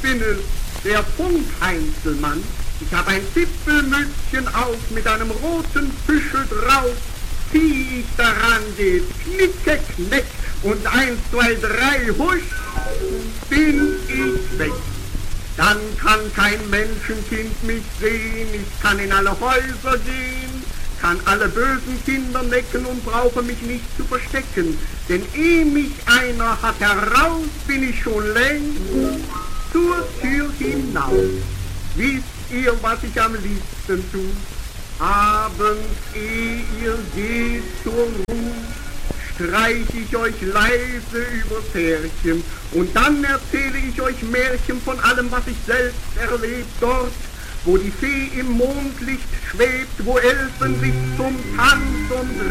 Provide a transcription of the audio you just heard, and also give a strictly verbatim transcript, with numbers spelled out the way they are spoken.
bin es, der Funkheinzelmann. Ich hab ein Zipfelmützchen auf mit einem roten Büschel drauf. Zieh ich daran, geht knicke, kneck und eins, zwei, drei, husch, bin ich weg. Dann kann kein Menschenkind mich sehen, ich kann in alle Häuser gehen, kann alle bösen Kinder necken und brauche mich nicht zu verstecken. Denn ehe mich einer hat heraus, bin ich schon längst zur Tür hinaus. Wisst ihr, was ich am liebsten tu? Abends, ehe ihr geht zur Ruhe, streich ich euch leise übers Härchen und dann erzähle ich euch Märchen von allem, was ich selbst erlebt dort, wo die Fee im Mondlicht schwebt, wo Elfen sich zum Tanz und